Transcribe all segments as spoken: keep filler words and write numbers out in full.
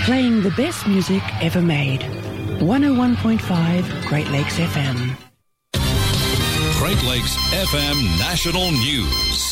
Playing the best music ever made. one oh one point five Great Lakes F M. Great Lakes F M National News.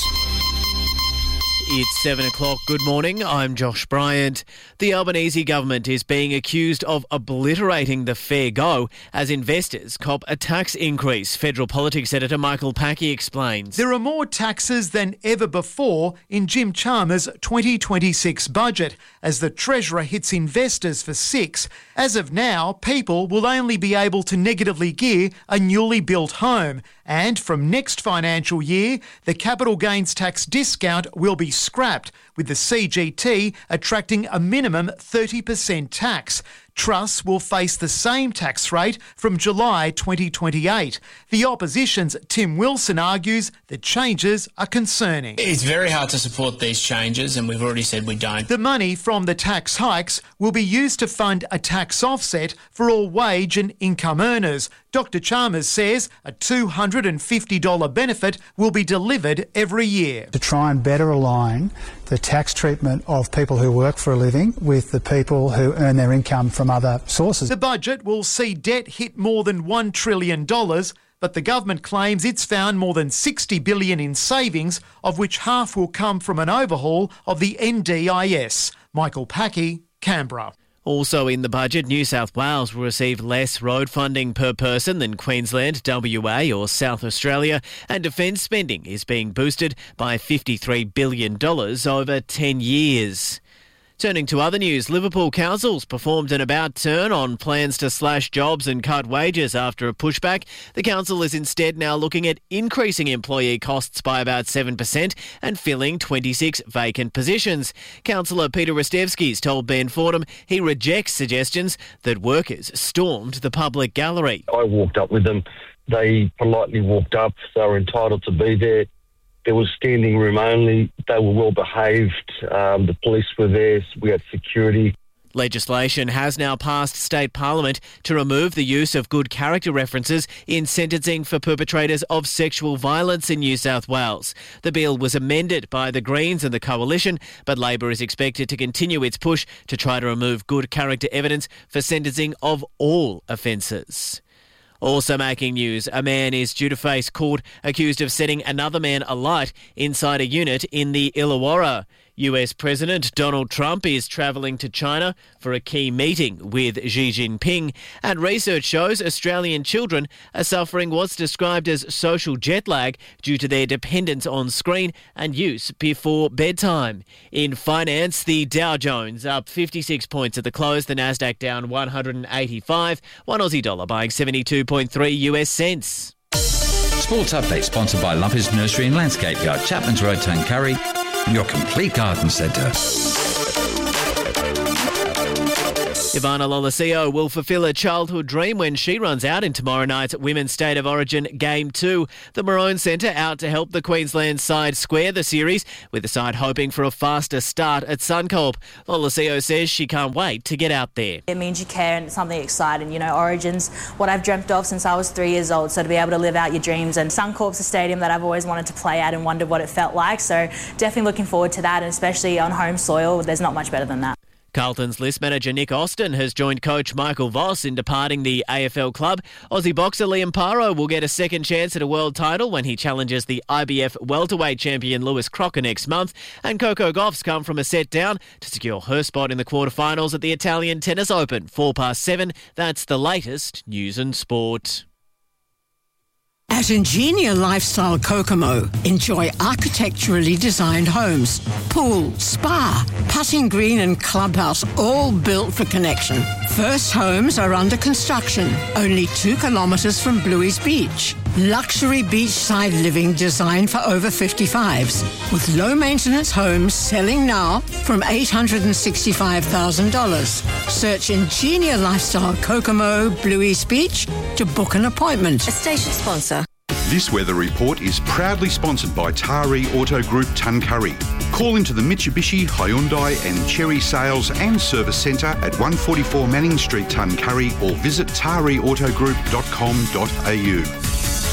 It's seven o'clock. Good morning. I'm Josh Bryant. The Albanese government is being accused of obliterating the fair go as investors cop a tax increase. Federal Politics Editor Michael Packey explains. There are more taxes than ever before in Jim Chalmers' twenty twenty-six budget as the Treasurer hits investors for six. As of now, people will only be able to negatively gear a newly built home. And from next financial year, the capital gains tax discount will be scrapped, with the C G T attracting a minimum thirty percent tax. Trusts will face the same tax rate from July twenty twenty-eight. The opposition's Tim Wilson argues the changes are concerning. It's very hard to support these changes, and we've already said we don't. The money from the tax hikes will be used to fund a tax offset for all wage and income earners. Doctor Chalmers says a two hundred fifty dollars benefit will be delivered every year. To try and better align the tax treatment of people who work for a living with the people who earn their income from other sources. The budget will see debt hit more than one trillion dollars, but the government claims it's found more than sixty billion dollars in savings, of which half will come from an overhaul of the N D I S. Michael Packey, Canberra. Also in the budget, New South Wales will receive less road funding per person than Queensland, W A or South Australia, and defence spending is being boosted by fifty-three billion dollars over ten years. Turning to other news, Liverpool Council's performed an about-turn on plans to slash jobs and cut wages after a pushback. The council is instead now looking at increasing employee costs by about seven percent and filling twenty-six vacant positions. Councillor Peter Rostevski's told Ben Fordham he rejects suggestions that workers stormed the public gallery. I walked up with them. They politely walked up. They were entitled to be there. There was standing room only. They were well behaved. Um, the police were there. We had security. Legislation has now passed state parliament to remove the use of good character references in sentencing for perpetrators of sexual violence in New South Wales. The bill was amended by the Greens and the Coalition, but Labor is expected to continue its push to try to remove good character evidence for sentencing of all offences. Also making news, a man is due to face court accused of setting another man alight inside a unit in the Illawarra. U S President Donald Trump is travelling to China for a key meeting with Xi Jinping, and research shows Australian children are suffering what's described as social jet lag due to their dependence on screen and use before bedtime. In finance, the Dow Jones up fifty-six points at the close, the Nasdaq down one hundred eighty-five, one Aussie dollar buying seventy-two point three U S cents. Sports Update sponsored by Lumpers Nursery and Landscape Yard, Chapman's Road, Tuncurry, your complete garden centre. Ivana Lolosio will fulfil a childhood dream when she runs out in tomorrow night's Women's State of Origin Game two. The Maroon Centre out to help the Queensland side square the series, with the side hoping for a faster start at Suncorp. Lolosio says she can't wait to get out there. It means you care and it's something exciting. You know, Origin's what I've dreamt of since I was three years old, so to be able to live out your dreams. And Suncorp's a stadium that I've always wanted to play at and wondered what it felt like. So definitely looking forward to that, and especially on home soil, there's not much better than that. Carlton's list manager Nick Austin has joined coach Michael Voss in departing the A F L club. Aussie boxer Liam Paro will get a second chance at a world title when he challenges the I B F welterweight champion Lewis Crocker next month. And Coco Gauff's come from a set down to secure her spot in the quarterfinals at the Italian Tennis Open. Four past seven, that's the latest news and sport. At Ingenia Lifestyle Kokomo, enjoy architecturally designed homes, pool, spa, putting green and clubhouse, all built for connection. First homes are under construction, only two kilometres from Bluey's Beach. Luxury beachside living designed for over fifty-fives, with low-maintenance homes selling now from eight hundred sixty-five thousand dollars. Search Ingenia Lifestyle Kokomo, Bluey's Beach to book an appointment. A station sponsor. This weather report is proudly sponsored by Tari Auto Group Tuncurry. Call into the Mitsubishi, Hyundai and Chery Sales and Service Centre at one forty-four Manning Street, Tuncurry, or visit tari auto group dot com dot a u.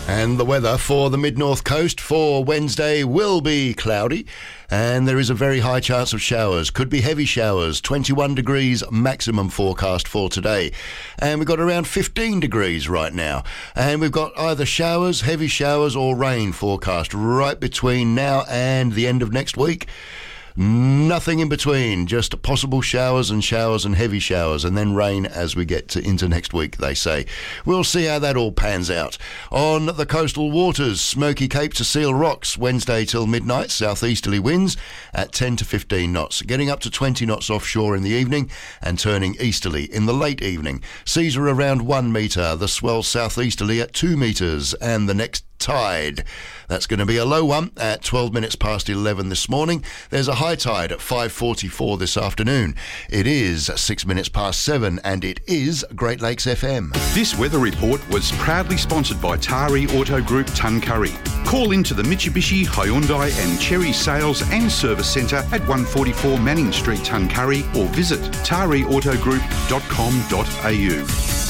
And the weather for the mid-north coast for Wednesday will be cloudy, and there is a very high chance of showers. Could be heavy showers. twenty-one degrees maximum forecast for today. And we've got around fifteen degrees right now. And we've got either showers, heavy showers or rain forecast right between now and the end of next week. Nothing in between, just possible showers and showers and heavy showers, and then rain as we get to, into next week, they say. We'll see how that all pans out. On the coastal waters, Smoky Cape to Seal Rocks, Wednesday till midnight, southeasterly winds at ten to fifteen knots, getting up to twenty knots offshore in the evening and turning easterly in the late evening. Seas are around one metre, the swell southeasterly at two metres, and the next tide, that's going to be a low one at twelve minutes past eleven this morning. There's a high tide at five forty-four this afternoon. It is six minutes past seven, and it is Great Lakes F M. This weather report was proudly sponsored by Tari Auto Group Tuncurry. Call into the Mitsubishi, Hyundai and Cherry Sales and Service Centre at one forty-four Manning Street, Tuncurry, or visit tari auto group dot com dot a u.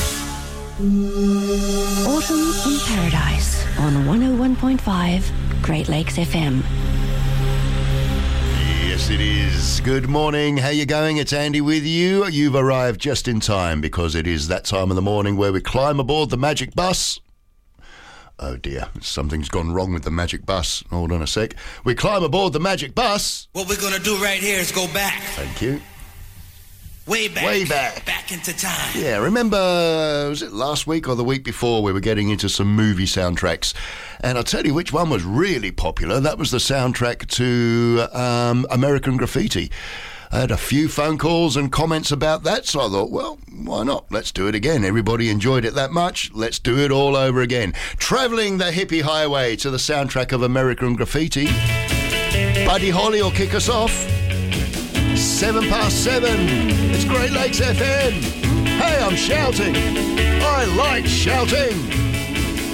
Autumn in Paradise on one oh one point five Great Lakes F M. Yes, it is. Good morning. How you going? It's Andy with you. You've arrived just in time because it is that time of the morning where we climb aboard the Magic Bus. Oh dear, something's gone wrong with the Magic Bus. Hold on a sec. We climb aboard the Magic Bus. What we're going to do right here is go back. Thank you. Way back. Way back. Back into time. Yeah, remember, was it last week or the week before we were getting into some movie soundtracks? And I'll tell you which one was really popular. That was the soundtrack to um, American Graffiti. I had a few phone calls and comments about that, so I thought, well, why not? Let's do it again. Everybody enjoyed it that much. Let's do it all over again. Travelling the hippie highway to the soundtrack of American Graffiti. Buddy Holly will kick us off. Seven past seven. It's Great Lakes F M. Hey, I'm shouting. I like shouting.